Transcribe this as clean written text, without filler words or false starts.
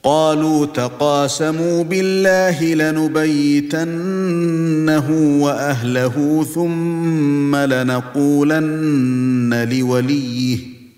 قالوا تقاسموا بالله لنبيتنه واهله ثم لنقولن لوليه